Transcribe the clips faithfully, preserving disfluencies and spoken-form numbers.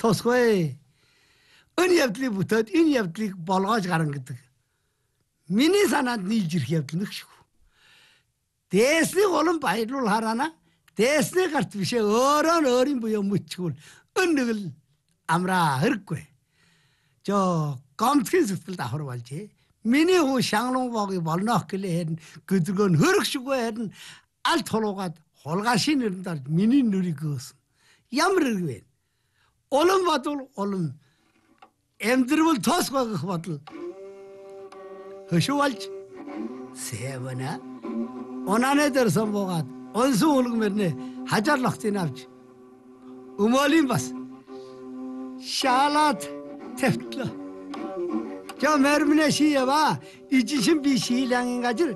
тосгүй. Энэ явдлыг бүтээд энэ явдлыг болгоож гарна гэдэг. Миний санаанд нийлж ирэх явдал нэг шүү. Дээсний голон баярлуул хараана. Дээсний гарт бишээ өөрөө нь өөрийн буюу мөчгөл энэ нэг л амраа хэрэггүй. Жоо гомдхийн сэтгэл давхар болж. Миний хүү шанглон богийг болноох гэлээ гэдгөө хөрөх шиггүй харин алт хулуугаад хулгашийн нэрнд орж миний нүрийг гөөсөн. Ямар хэрэг вэ? Улам бодвол улам эмдэрвэл тоосгоо гэх бодол. Хөшөөлж сэвэна. Онанэ дэрсэн буугаад онсон үлгмэрнэ хажаарлахтын авч. Өмөлийн бас шалаад тавтлаа. Жо мэрмнэ шиева ижишин би шийлангин гажир.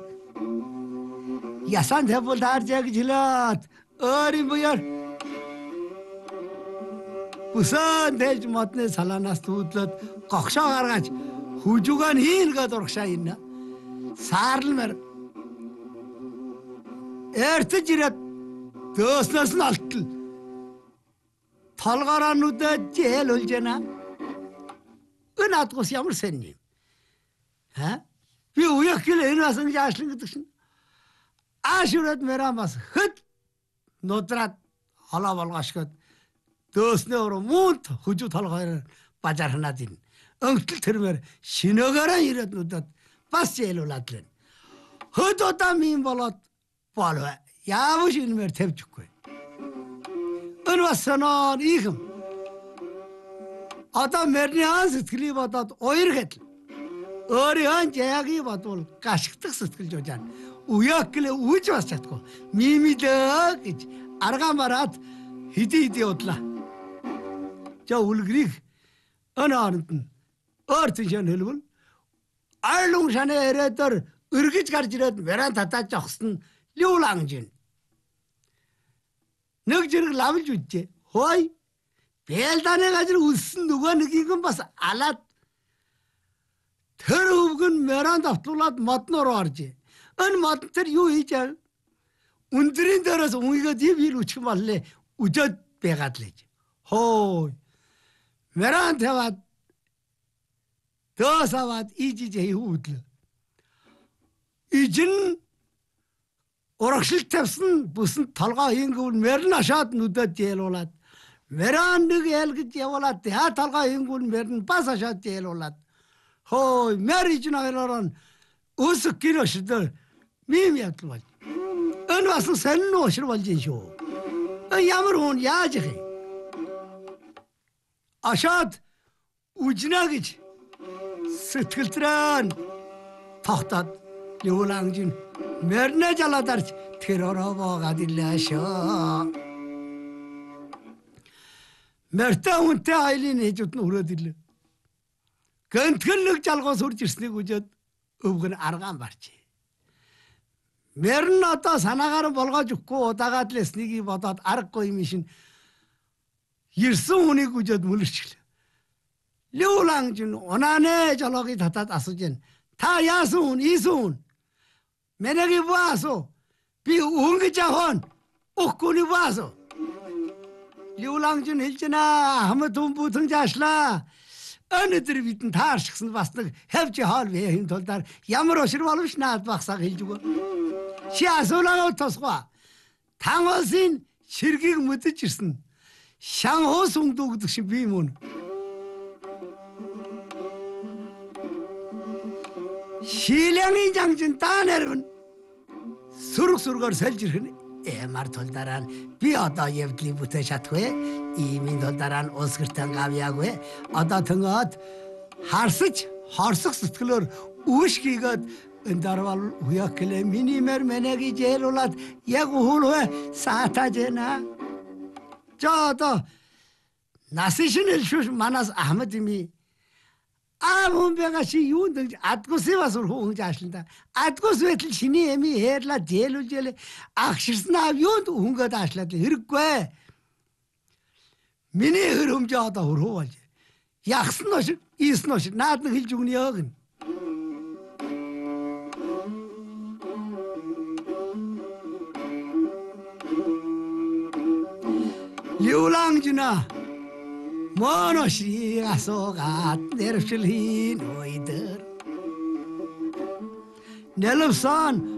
Ясан тавул даржаг жилат өөрийн буяр. Бусан дэж модны саланаас туудлаад гогшоо гаргаж хүжүгэн хийлгээд урагшаа инна. Саарлмэр эртэж ирээд дөөснөөс нь алтал. Толгороо нүдэ жээл үлж яана. Энэ атгус ямар сэн юм? Ха? Би уяг гэлээ энэ асан жаашлан гэдэг шин. Аашурад мэрамас хөт нудраад холоо болгоошгоод дөөснөө өрөө муунт хүжүү толгойр бажархнаад ин. Өнгөтл тэрмэр шинөөгөөрөө ирээд нүдэд бас жээлүүлээд лэн. Хөд удаа мин болоод болов. Яавш инмэр тавьчихгүй. Энэ бас санаа ихэм. Одоо мэрний ан сэтгэлийг бодоод уяргэд. Өөрийн жаагийг бодвол гашигдах сэтгэл жоо. Уяг гэлээ үүж бас чадгүй. Мимидээ гэж аргаа мараад хиди хиди удлаа. За үлгэрийг өн оронд нь өөр тийшэн хэлвэл айлун шанаа ирээдээр өргөж гарч ирээд веран татаж авсан лиулангжин. Нэг зэрэг лавлж үджээ. Хой бэлданы газар үлсэн нөгөө нэгийг бас алаад тэр өвгөн веран давтуулаад модноор орж. Энэ мод тэр юу хийж аа? Өндрийн дээрээс үгээд ив үчих боллээ. Үжөөд байгаад лээж. Хой Веран таваад тосаваад ижижээ хүйдлээ. Ижин урагшил тавьсан бүсэнд толгоо хийнгүүл мэрн ашаад нүдэд жээлуулаад веран нэг ялгаж явуулаад та толгоо хийнгүүл мэрн бас ашаад жээлуулаад хой мэр ижин хоёроор өсөг гэрөшдөө мим явдал болж. Энэ бас сонин уушир болж юм шүү. Ямар хүн яаж их ашаад үжнэ гэж сэтгэлдрэн тогтоод лиулангжин мэрнэ жалаадарч тэр ороо боогаад илээ шоо. Мэртэ үнтэй айлын хэжүүд нь өрөөд илээ. Гэнтгэн нэг жалгоос урж ирснийг үжээд өвгөн аргаан барчээ. Мэрн одоо санаагаар болгож өгөхгүй удаагаад л эснийг бодоод аргагүй юм шин. Ирсэн хүнийг үжээд мөлөрчлээ. Лиулангжин онанэ жалоогийг татаад асууж гэн. Та яасан хүн, ийсэн хүн? Мэнэги баасо. Би өнгөж аван. Өгөхгүй баасо. Лиулангжин хэлж байна. Хамт хүмүүтэн жаашлаа. Өнөөдөр бидэн тааршгсан бас нэг хавж хаал вэхийн тулдаар ямар ушир боловч наад багсаа хэлж өгөө. Чи асуулаа тосгоо. Тангосын ширгийг мэдэж ирсэн. Шанхуус үндүгдэх шиг би мөн. Шилэнгийн 장진 таанервэн сүрг сүргээр сольж ирэх нь эмар тулдараа би одоо явдлыг бүтээж чадгүй. Иймийн тулдараа улс гэртэн гавьяагүй. Одоо тэнгод харсаж хорсох сэтгэлөөр үүш хийгээд эндарвал уяклэ минимер менеги жээлуулаад яг хөлөө саатажэна. 저도 나시신을 슈 만나서 아무든지 아무배가시 유운들 атгуси бас хөөж ашланда атгус байтал шиний эми хээрлаа зээлүүлжээ агширснаа юунд хөнгөд ашлаад хэрэггүй миний хөрөмж одоо хөрөө болж ягсан нош ийс нош наад нь хэлж өгнө яг нь Лиулангжина Monoshi asogat nervshilhin oider. Nelson